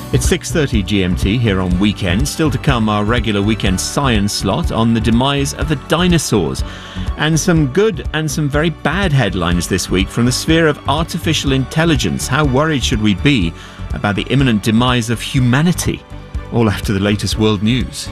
It's 6:30 GMT here on Weekend. Still to come, our regular weekend science slot on the demise of the dinosaurs. And some good and some very bad headlines this week from the sphere of artificial intelligence. How worried should we be about the imminent demise of humanity? All after the latest world news.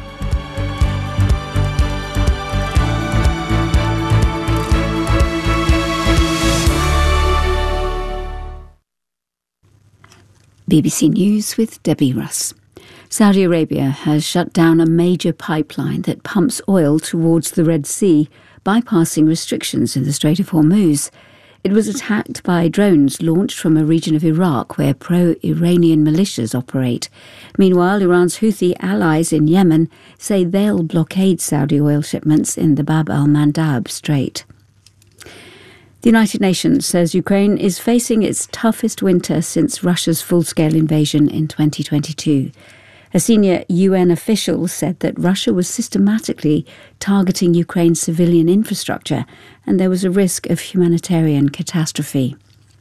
BBC News with Debbie Russ. Saudi Arabia has shut down a major pipeline that pumps oil towards the Red Sea, bypassing restrictions in the Strait of Hormuz. It was attacked by drones launched from a region of Iraq where pro-Iranian militias operate. Meanwhile, Iran's Houthi allies in Yemen say they'll blockade Saudi oil shipments in the Bab al-Mandab Strait. The United Nations says Ukraine is facing its toughest winter since Russia's full-scale invasion in 2022. A senior UN official said that Russia was systematically targeting Ukraine's civilian infrastructure and there was a risk of humanitarian catastrophe.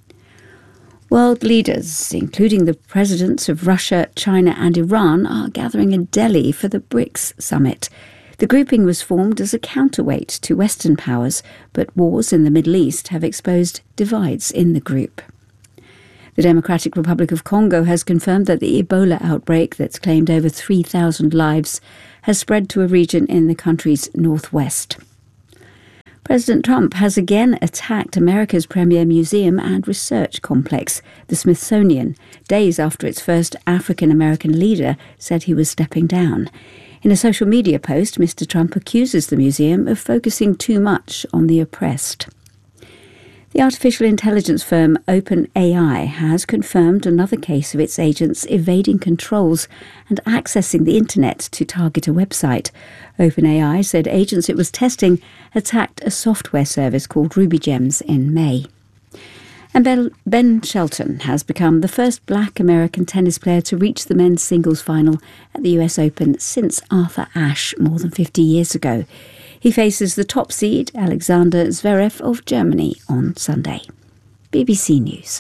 World leaders, including the presidents of Russia, China and Iran, are gathering in Delhi for the BRICS summit. The grouping was formed as a counterweight to Western powers, but wars in the Middle East have exposed divides in the group. The Democratic Republic of Congo has confirmed that the Ebola outbreak that's claimed over 3,000 lives has spread to a region in the country's northwest. President Trump has again attacked America's premier museum and research complex, the Smithsonian, days after its first African-American leader said he was stepping down. In a social media post, Mr. Trump accuses the museum of focusing too much on the oppressed. The artificial intelligence firm OpenAI has confirmed another case of its agents evading controls and accessing the internet to target a website. OpenAI said agents it was testing attacked a software service called RubyGems in May. And Ben Shelton has become the first black American tennis player to reach the men's singles final at the US Open since Arthur Ashe more than 50 years ago. He faces the top seed, Alexander Zverev of Germany, on Sunday. BBC News.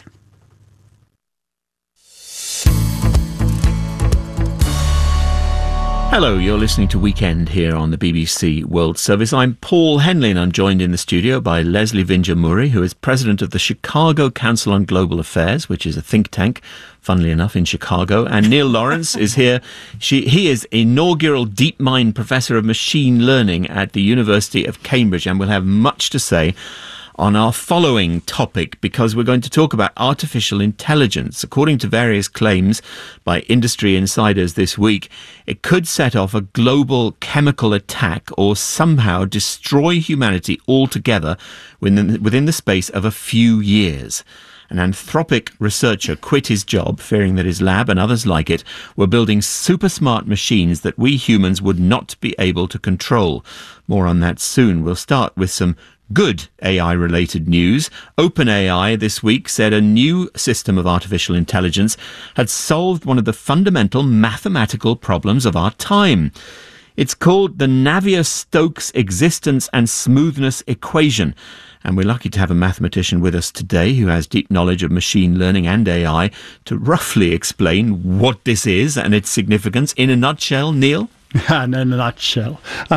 Hello, you're listening to Weekend here on the BBC World Service. I'm Paul Henley and I'm joined in the studio by Leslie Vinger-Murray, who is president of the Chicago Council on Global Affairs, which is a think tank, funnily enough, in Chicago. And Neil Lawrence is here. He is inaugural DeepMind Professor of Machine Learning at the University of Cambridge, and will have much to say on our following topic, because we're going to talk about artificial intelligence. According to various claims by industry insiders this week, it could set off a global chemical attack or somehow destroy humanity altogether within the space of a few years. An Anthropic researcher quit his job, fearing that his lab and others like it were building super smart machines that we humans would not be able to control. More on that soon. We'll start with some good AI-related news. OpenAI this week said a new system of artificial intelligence had solved one of the fundamental mathematical problems of our time. It's called the Navier-Stokes existence and smoothness equation. And we're lucky to have a mathematician with us today who has deep knowledge of machine learning and AI to roughly explain what this is and its significance. In a nutshell, Neil? In a nutshell.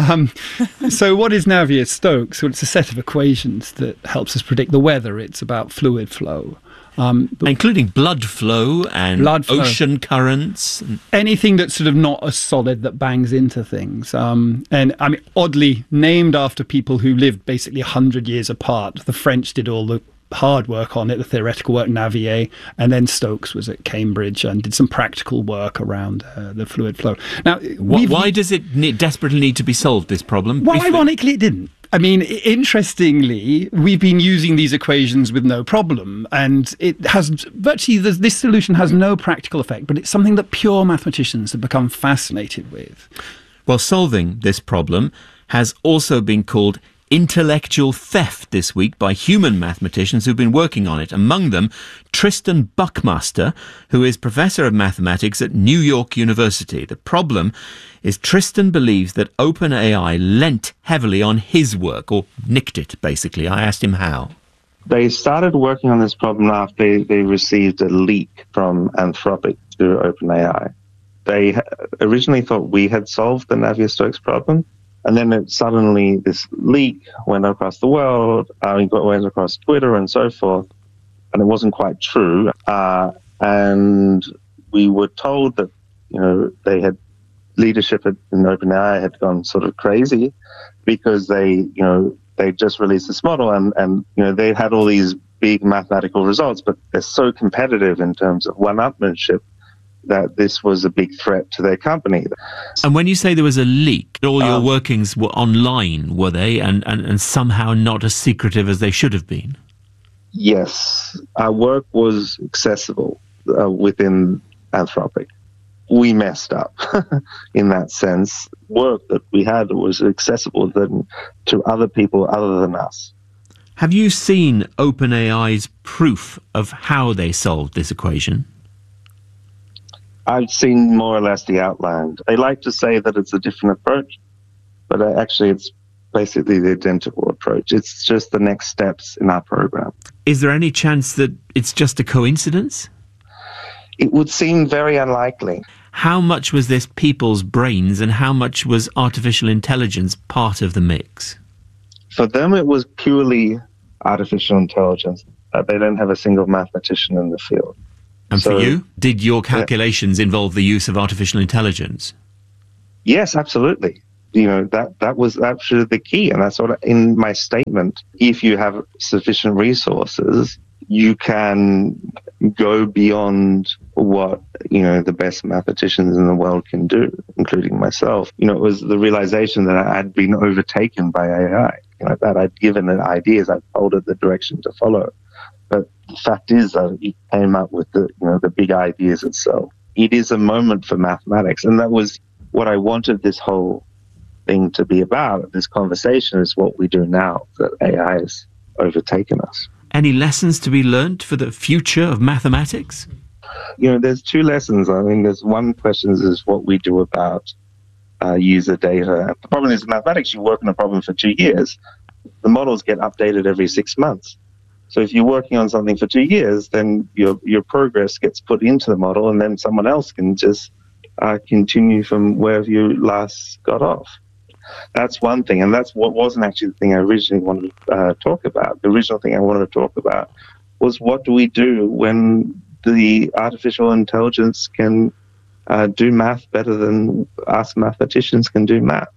So what is Navier-Stokes? Well, it's a set of equations that helps us predict the weather. It's about fluid flow. Including blood flow and ocean currents. Anything that's sort of not a solid that bangs into things. And I mean, oddly named after people who lived basically 100 years apart. The French did all the hard work on it, the theoretical work, Navier, and then Stokes was at Cambridge and did some practical work around the fluid flow. Now, why does it desperately need to be solved, this problem? Well, ironically, it didn't. I mean, interestingly, we've been using these equations with no problem, and it has virtually, this solution has no practical effect, but it's something that pure mathematicians have become fascinated with. Well, solving this problem has also been called intellectual theft this week by human mathematicians who've been working on it. Among them, Tristan Buckmaster, who is professor of mathematics at New York University. The problem is Tristan believes that OpenAI lent heavily on his work, or nicked it, basically. I asked him how. They started working on this problem after they received a leak from Anthropic to OpenAI. They originally thought we had solved the Navier-Stokes problem, and then suddenly this leak went across the world, went across Twitter and so forth, and it wasn't quite true. And we were told that, leadership in OpenAI had gone sort of crazy because they just released this model and they had all these big mathematical results, but they're so competitive in terms of one-upmanship that this was a big threat to their company. And when you say there was a leak, all your workings were online, were they? And somehow not as secretive as they should have been? Yes. Our work was accessible within Anthropic. We messed up in that sense. Work that we had was accessible to other people other than us. Have you seen OpenAI's proof of how they solved this equation? I've seen more or less the outline. They like to say that it's a different approach, but actually it's basically the identical approach. It's just the next steps in our program. Is there any chance that it's just a coincidence? It would seem very unlikely. How much was this people's brains and how much was artificial intelligence part of the mix? For them, it was purely artificial intelligence. They don't have a single mathematician in the field. And for you, did your calculations involve the use of artificial intelligence? Yes, absolutely. That was actually the key. And that's what, in my statement, if you have sufficient resources, you can go beyond what, the best mathematicians in the world can do, including myself. It was the realization that I had been overtaken by AI, that I'd given it ideas, I'd told it the direction to follow. But the fact is that it came up with the big ideas itself. It is a moment for mathematics. And that was what I wanted this whole thing to be about. This conversation is what we do now, that AI has overtaken us. Any lessons to be learned for the future of mathematics? There's two lessons. There's one question is what we do about user data. The problem is in mathematics, you work on a problem for 2 years. The models get updated every 6 months. So if you're working on something for 2 years, then your progress gets put into the model, and then someone else can just continue from where you last got off. That's one thing, and that's what wasn't actually the thing I originally wanted to talk about. The original thing I wanted to talk about was what do we do when the artificial intelligence can do math better than us mathematicians can do math.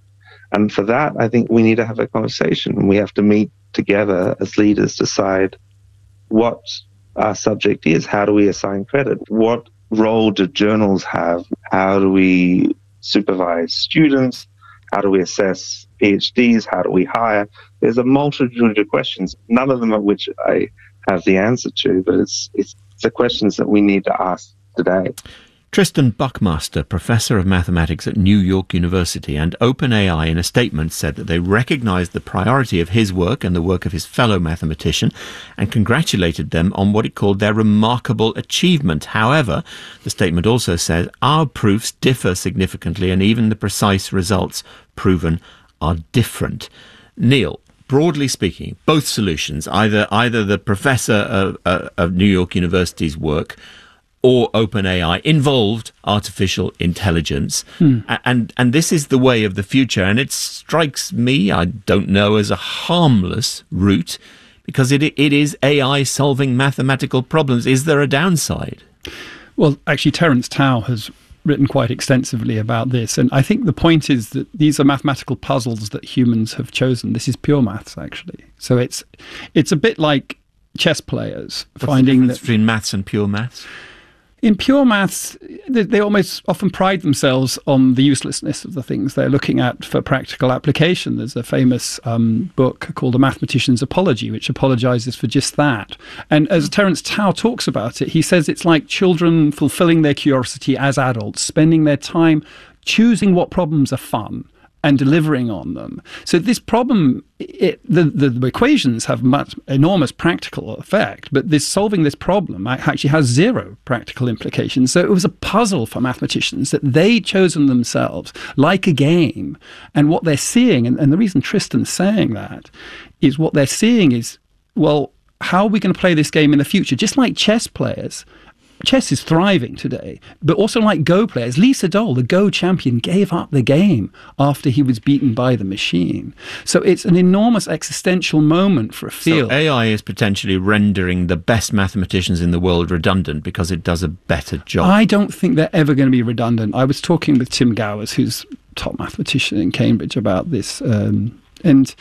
And for that, I think we need to have a conversation. We have to meet together as leaders, decide what our subject is. How do we assign credit? What role do journals have? How do we supervise students? How do we assess PhDs? How do we hire? There's a multitude of questions, none of them of which I have the answer to, but it's the questions that we need to ask today. Tristan Buckmaster, Professor of Mathematics at New York University, and OpenAI in a statement said that they recognised the priority of his work and the work of his fellow mathematician and congratulated them on what it called their remarkable achievement. However, the statement also says our proofs differ significantly and even the precise results proven are different. Neil, broadly speaking, both solutions, either the professor of New York University's work or OpenAI, involved artificial intelligence. And this is the way of the future. And it strikes me, I don't know, as a harmless route because it is AI solving mathematical problems. Is there a downside? Well, actually, Terence Tao has written quite extensively about this. And I think the point is that these are mathematical puzzles that humans have chosen. This is pure maths, actually. So it's a bit like chess players finding the difference between maths and pure maths? In pure maths, they almost often pride themselves on the uselessness of the things they're looking at for practical application. There's a famous book called A Mathematician's Apology, which apologizes for just that. And as Terence Tao talks about it, he says it's like children fulfilling their curiosity as adults, spending their time choosing what problems are fun and delivering on them. So this problem, the equations have enormous practical effect, but solving this problem actually has zero practical implications. So it was a puzzle for mathematicians that they'd chosen themselves, like a game. And what they're seeing, and the reason Tristan's saying that, is what they're seeing is, well, how are we going to play this game in the future? Just like chess players. Chess is thriving today, but also like Go players. Lee Sedol, the Go champion, gave up the game after he was beaten by the machine. So it's an enormous existential moment for a field. So AI is potentially rendering the best mathematicians in the world redundant because it does a better job. I don't think they're ever going to be redundant. I was talking with Tim Gowers, who's top mathematician in Cambridge, about this, but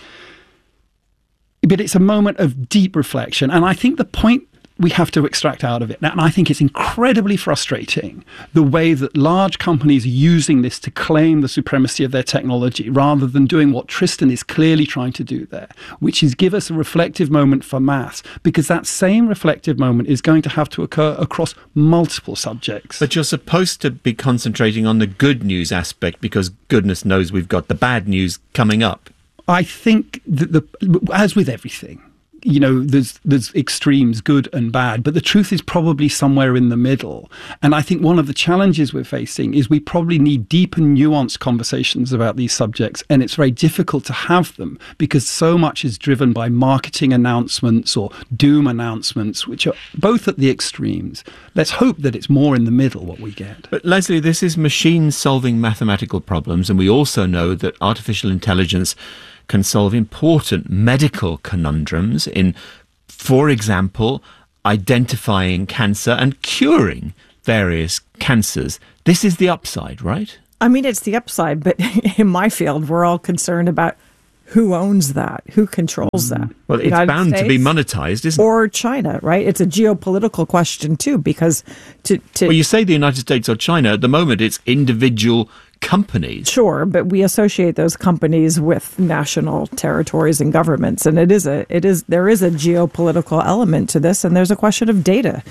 it's a moment of deep reflection, and I think the point we have to extract out of it. Now, and I think it's incredibly frustrating the way that large companies are using this to claim the supremacy of their technology rather than doing what Tristan is clearly trying to do there, which is give us a reflective moment for maths, because that same reflective moment is going to have to occur across multiple subjects. But you're supposed to be concentrating on the good news aspect because goodness knows we've got the bad news coming up. I think that as with everything, there's extremes, good and bad, but the truth is probably somewhere in the middle. And I think one of the challenges we're facing is we probably need deep and nuanced conversations about these subjects, and it's very difficult to have them because so much is driven by marketing announcements or doom announcements, which are both at the extremes. Let's hope that it's more in the middle what we get. But Leslie, this is machines solving mathematical problems, and we also know that artificial intelligence can solve important medical conundrums in, for example, identifying cancer and curing various cancers. This is the upside, right? I mean, it's the upside, but in my field, we're all concerned about who owns that, who controls that. Well, it's bound to be monetized, isn't it? Or China, right? It's a geopolitical question, too, because Well, you say the United States or China. At the moment, it's individual companies. Sure, but we associate those companies with national territories and governments, and there is a geopolitical element to this, and there's a question of data.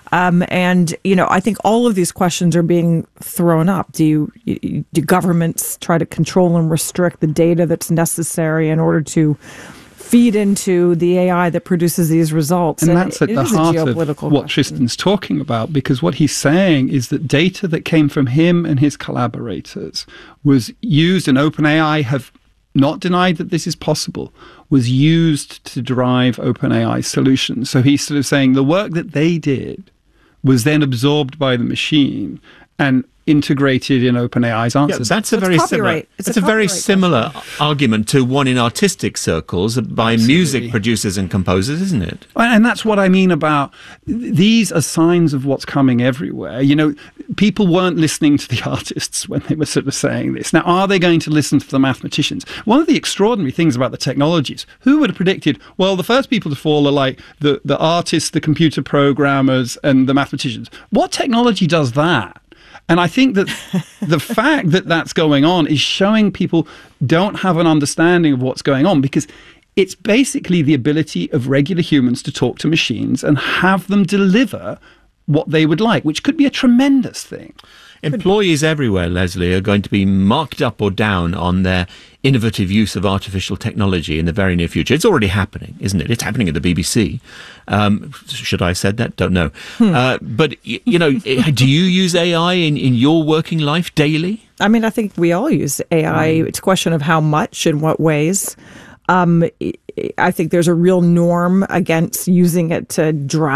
And I think all of these questions are being thrown up. Do governments try to control and restrict the data that's necessary in order to feed into the AI that produces these results? And that's at the heart of what Tristan's talking about, because what he's saying is that data that came from him and his collaborators was used, and OpenAI have not denied that this is possible, was used to drive OpenAI solutions. So he's sort of saying the work that they did was then absorbed by the machine and integrated in OpenAI's answers. Yeah, that's a very similar argument to one in artistic circles by Absolutely. Music producers and composers, isn't it? And that's what I mean about these are signs of what's coming everywhere. People weren't listening to the artists when they were sort of saying this. Now, are they going to listen to the mathematicians? One of the extraordinary things about the technologies, who would have predicted, well, the first people to fall are like the artists, the computer programmers, and the mathematicians. What technology does that? And I think that the fact that that's going on is showing people don't have an understanding of what's going on, because it's basically the ability of regular humans to talk to machines and have them deliver what they would like, which could be a tremendous thing. Employees everywhere, Leslie, are going to be marked up or down on their innovative use of artificial technology in the very near future. It's already happening, isn't it? It's happening at the BBC. Should I have said that? Don't know. But, do you use AI in your working life daily? I mean, I think we all use AI. It's a question of how much and what ways. I think there's a real norm against using it to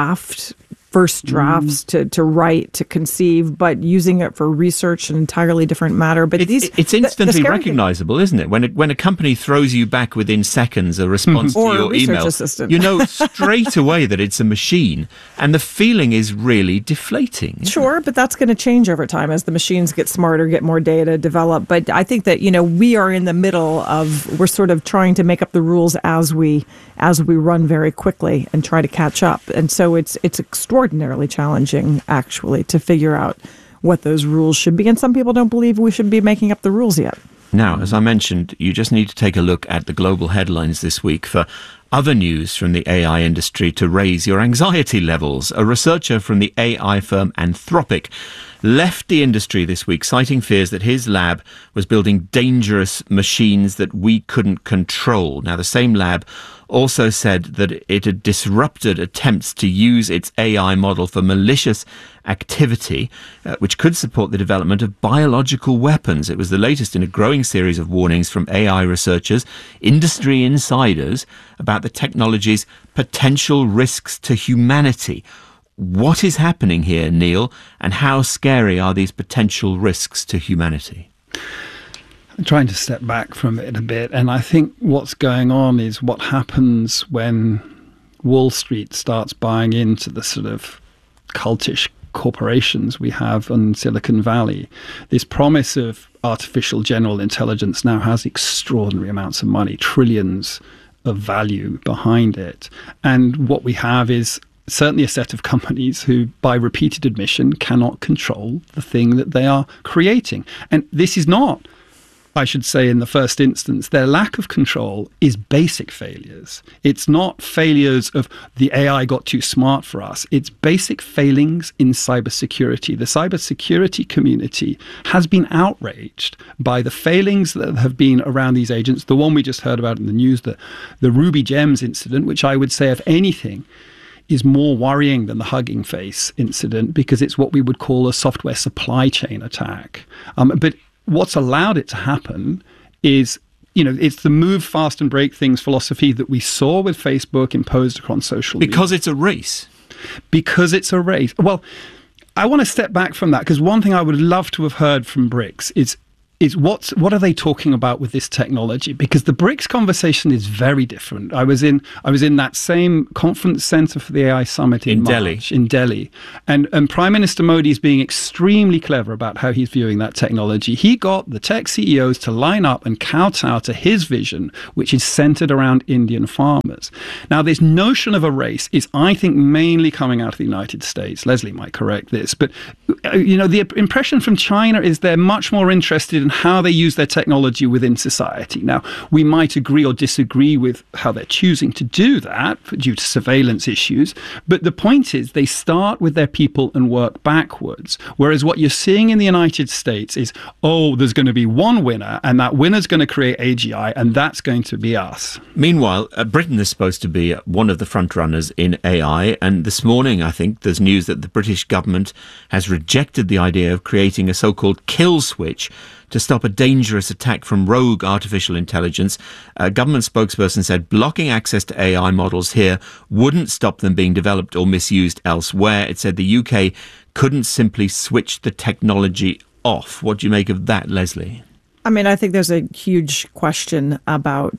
first drafts, to write, to conceive, but using it for research, an entirely different matter. But it's instantly recognizable, isn't it? When a company throws you back within seconds a response to your email, assistant. You know straight away that it's a machine, and the feeling is really deflating. Sure, but that's going to change over time as the machines get smarter, get more data, develop. But I think that we are in the middle of, we're sort of trying to make up the rules as we run very quickly and try to catch up. And so it's extraordinarily challenging, actually, to figure out what those rules should be. And some people don't believe we should be making up the rules yet. Now, as I mentioned, you just need to take a look at the global headlines this week for other news from the AI industry to raise your anxiety levels. A researcher from the AI firm Anthropic left the industry this week, citing fears that his lab was building dangerous machines that we couldn't control. Now, the same lab also said that it had disrupted attempts to use its AI model for malicious activity, which could support the development of biological weapons. It was the latest in a growing series of warnings from AI researchers, industry insiders, about the technology's potential risks to humanity. What is happening here, Neil, and how scary are these potential risks to humanity? I'm trying to step back from it a bit, and I think what's going on is what happens when Wall Street starts buying into the sort of cultish corporations we have in Silicon Valley. This promise of artificial general intelligence now has extraordinary amounts of money, trillions of value behind it. And what we have is certainly a set of companies who, by repeated admission, cannot control the thing that they are creating. And this is not, I should say, in the first instance, their lack of control is basic failures. It's not failures of the AI got too smart for us. It's basic failings in cybersecurity. The cybersecurity community has been outraged by the failings that have been around these agents. The one we just heard about in the news, the Ruby Gems incident, which I would say, if anything, is more worrying than the Hugging Face incident, because it's what we would call a software supply chain attack. But what's allowed it to happen is, it's the move fast and break things philosophy that we saw with Facebook imposed upon social media. Because it's a race. Because it's a race. Well, I want to step back from that, because one thing I would love to have heard from BRICS is what are they talking about with this technology? Because the BRICS conversation is very different. I was in that same conference center for the AI summit in Delhi. And Prime Minister Modi is being extremely clever about how he's viewing that technology. He got the tech CEOs to line up and kowtow to his vision, which is centered around Indian farmers. Now, this notion of a race is, I think, mainly coming out of the United States. Leslie might correct this, but the impression from China is they're much more interested in how they use their technology within society. Now, we might agree or disagree with how they're choosing to do that due to surveillance issues, but the point is they start with their people and work backwards. Whereas what you're seeing in the United States is, there's going to be one winner, and that winner's going to create AGI, and that's going to be us. Meanwhile, Britain is supposed to be one of the front runners in AI, and this morning, I think, there's news that the British government has rejected the idea of creating a so-called kill switch to stop a dangerous attack from rogue artificial intelligence. A government spokesperson said blocking access to AI models here wouldn't stop them being developed or misused elsewhere. It said the UK couldn't simply switch the technology off. What do you make of that, Leslie? I mean, I think there's a huge question about,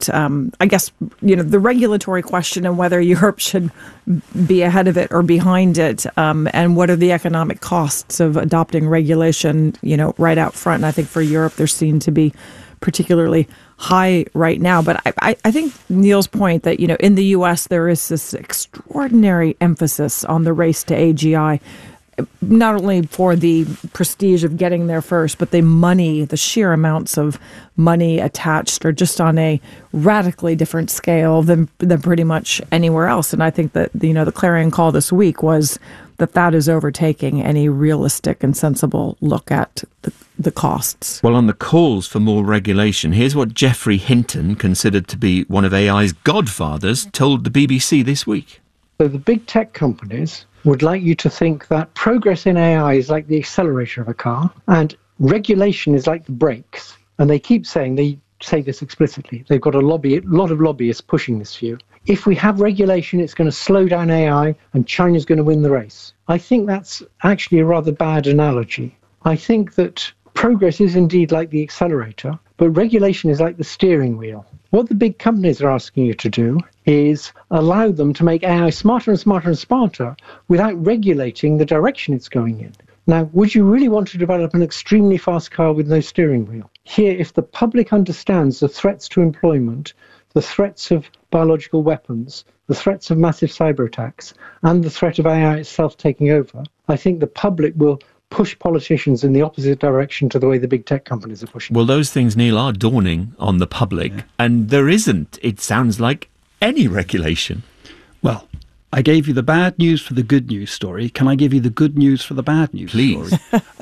the regulatory question and whether Europe should be ahead of it or behind it, and what are the economic costs of adopting regulation, right out front. And I think for Europe, they're seen to be particularly high right now. But I think Neil's point that, in the U.S., there is this extraordinary emphasis on the race to AGI, not only for the prestige of getting there first, but the sheer amounts of money attached are just on a radically different scale than pretty much anywhere else. And I think that, the clarion call this week was that is overtaking any realistic and sensible look at the costs. Well, on the calls for more regulation, here's what Geoffrey Hinton, considered to be one of AI's godfathers, told the BBC this week. So the big tech companies would like you to think that progress in AI is like the accelerator of a car and regulation is like the brakes. And they say this explicitly. They've got a lot of lobbyists pushing this view. If we have regulation, it's going to slow down AI and China's going to win the race. I think that's actually a rather bad analogy. I think that progress is indeed like the accelerator, but regulation is like the steering wheel. What the big companies are asking you to do is allow them to make AI smarter and smarter and smarter without regulating the direction it's going in. Now, would you really want to develop an extremely fast car with no steering wheel? Here, if the public understands the threats to employment, the threats of biological weapons, the threats of massive cyber attacks, and the threat of AI itself taking over, I think the public will push politicians in the opposite direction to the way the big tech companies are pushing. Well, those things, Neil, are dawning on the public, and there isn't, it sounds like, any regulation. Well, I gave you the bad news for the good news story. Can I give you the good news for the bad news story? Please.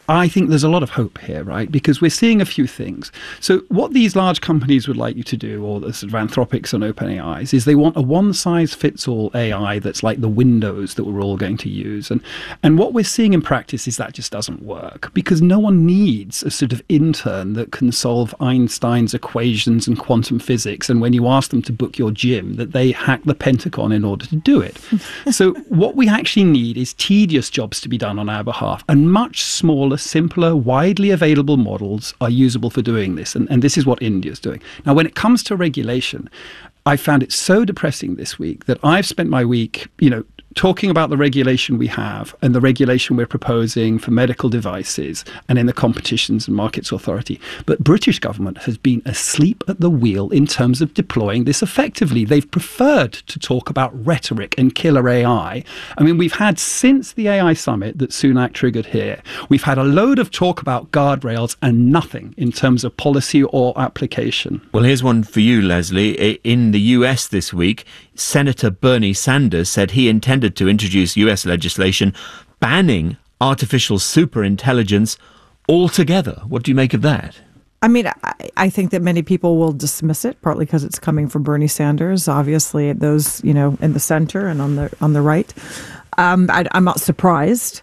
I think there's a lot of hope here, right? Because we're seeing a few things. So what these large companies would like you to do, or the sort of Anthropics and OpenAIs, is they want a one-size-fits-all AI that's like the Windows that we're all going to use. And what we're seeing in practice is that just doesn't work, because no one needs a sort of intern that can solve Einstein's equations and quantum physics, and when you ask them to book your gym, that they hack the Pentagon in order to do it. So what we actually need is tedious jobs to be done on our behalf, and much smaller, simpler, widely available models are usable for doing this. And this is what India's doing. Now, when it comes to regulation, I found it so depressing this week that I've spent my week, talking about the regulation we have and the regulation we're proposing for medical devices and in the Competitions and Markets Authority. But British government has been asleep at the wheel in terms of deploying this effectively. They've preferred to talk about rhetoric and killer AI. I mean, we've had, since the AI summit that Sunak triggered here, we've had a load of talk about guardrails and nothing in terms of policy or application. Well, here's one for you, Leslie. In the US this week, Senator Bernie Sanders said he intended to introduce US legislation banning artificial superintelligence altogether. What do you make of that? I mean, I think that many people will dismiss it, partly because it's coming from Bernie Sanders. Obviously, those, in the center and on the right. I'm not surprised.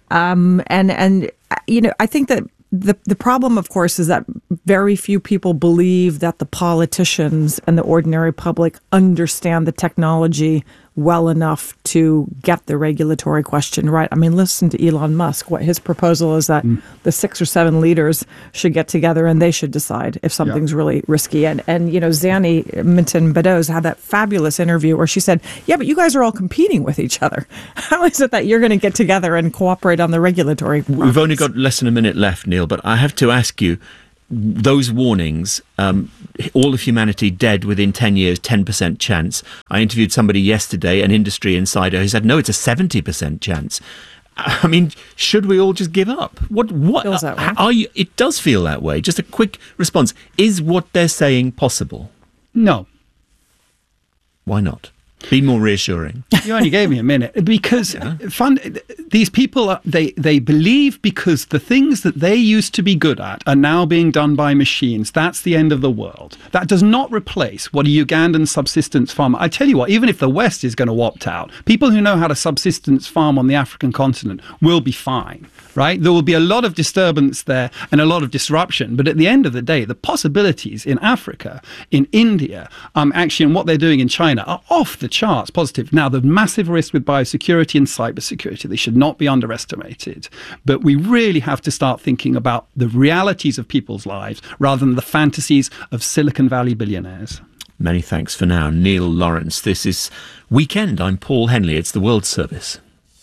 I think that the problem, of course, is that very few people believe that the politicians and the ordinary public understand the technology well enough to get the regulatory question right. I mean, listen to Elon Musk. What his proposal is that the 6 or 7 leaders should get together and they should decide if something's really risky. And Zanny Minton-Beddoes had that fabulous interview where she said, yeah, but you guys are all competing with each other. How is it that you're going to get together and cooperate on the regulatory process? We've only got less than a minute left, Neil, but I have to ask you, those warnings, all of humanity dead within 10 years, 10% chance. I interviewed somebody yesterday, an industry insider, who said, no, it's a 70% chance. I mean, should we all just give up? What feels that way. It does feel that way. Just a quick response. Is what they're saying possible? No. Why not? Be more reassuring. You only gave me a minute. Because these people, they believe because the things that they used to be good at are now being done by machines. That's the end of the world. That does not replace what a Ugandan subsistence farmer. I tell you what, even if the West is going to opt out, people who know how to subsistence farm on the African continent will be fine, right? There will be a lot of disturbance there and a lot of disruption. But at the end of the day, the possibilities in Africa, in India, actually, and what they're doing in China are off the charts positive. Now, the massive risk with biosecurity and cybersecurity, they should not be underestimated. But we really have to start thinking about the realities of people's lives rather than the fantasies of Silicon Valley billionaires. Many thanks for now, Neil Lawrence. This is Weekend. I'm Paul Henley. It's the World Service.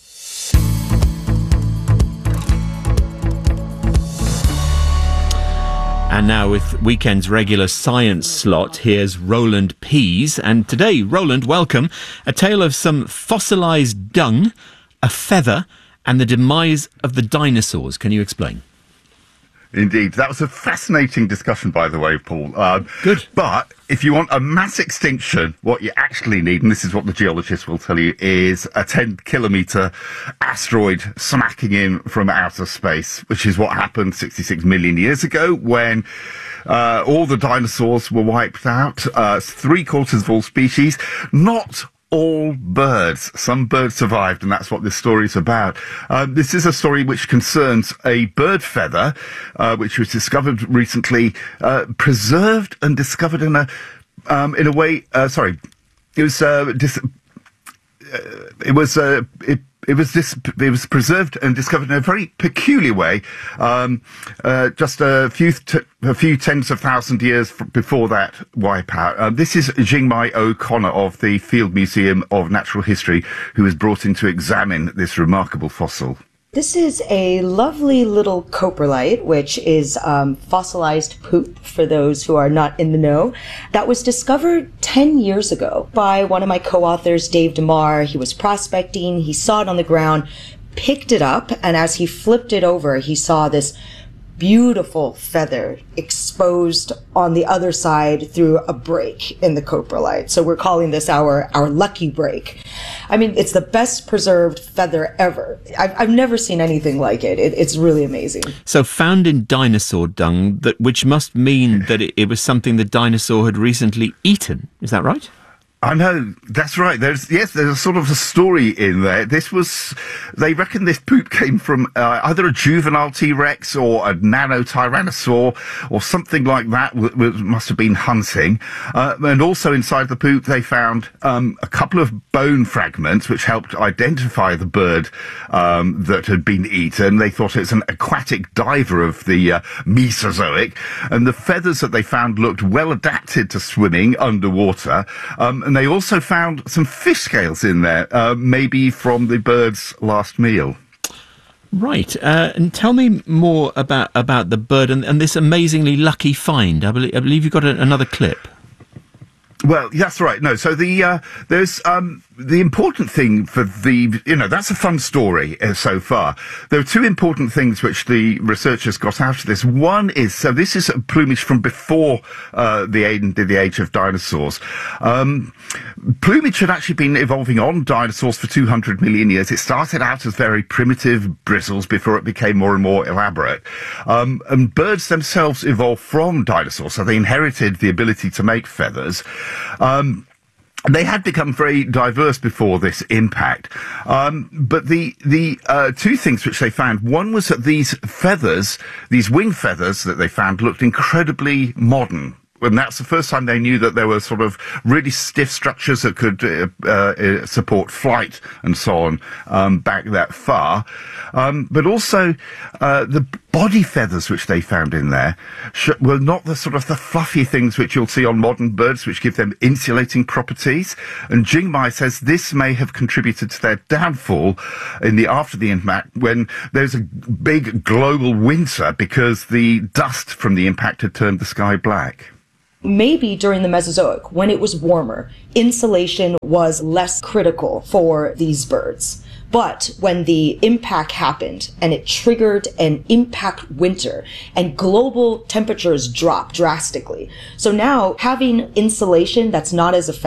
And now, with Weekend's regular science slot, here's Roland Pease. And today, Roland, welcome. A tale of some fossilised dung, a feather, and the demise of the dinosaurs. Can you explain? Indeed. That was a fascinating discussion, by the way, Paul. Good. But if you want a mass extinction, what you actually need, and this is what the geologists will tell you, is a 10-kilometre asteroid smacking in from outer space, which is what happened 66 million years ago when all the dinosaurs were wiped out, 3/4 of all species, not all birds. Some birds survived, and that's what this story is about. This is a story which concerns a bird feather, which was discovered recently, preserved and discovered in a way. It was preserved and discovered in a very peculiar way, just a few tens of thousand years before that wipeout. This is Jingmai O'Connor of the Field Museum of Natural History, who was brought in to examine this remarkable fossil. This is a lovely little coprolite, which is fossilized poop for those who are not in the know, that was discovered 10 years ago by one of my co-authors, Dave DeMar. He was prospecting, he saw it on the ground, picked it up, and as he flipped it over, he saw this beautiful feather exposed on the other side through a break in the coprolite. So we're calling this our lucky break. I mean, it's the best preserved feather ever. I've never seen anything like it. It's really amazing. So found in dinosaur dung, which must mean that it was something the dinosaur had recently eaten. Is that right? I know, that's right. There's a sort of a story in there. They reckon this poop came from either a juvenile T-Rex or a nano tyrannosaur or something like that, must have been hunting. And also inside the poop, they found a couple of bone fragments which helped identify the bird that had been eaten. They thought it was an aquatic diver of the Mesozoic. And the feathers that they found looked well adapted to swimming underwater. And they also found some fish scales in there, maybe from the bird's last meal. Right. And tell me more about the bird and this amazingly lucky find. I believe you've got another clip. Well, that's right. No, so there's the important thing for that's a fun story so far. There are two important things which the researchers got out of this. One is, so this is plumage from before the end of the age of dinosaurs. Plumage had actually been evolving on dinosaurs for 200 million years. It started out as very primitive bristles before it became more and more elaborate. And birds themselves evolved from dinosaurs, so they inherited the ability to make feathers. They had become very diverse before this impact. But the two things which they found, one was that these feathers, these wing feathers that they found, looked incredibly modern. And that's the first time they knew that there were sort of really stiff structures that could support flight and so on back that far. But also the body feathers which they found in there were not the sort of the fluffy things which you'll see on modern birds, which give them insulating properties. And Jingmai says this may have contributed to their downfall after the impact, when there's a big global winter because the dust from the impact had turned the sky black. Maybe during the Mesozoic, when it was warmer, insulation was less critical for these birds. But when the impact happened and it triggered an impact winter and global temperatures dropped drastically. So now having insulation that's not as effective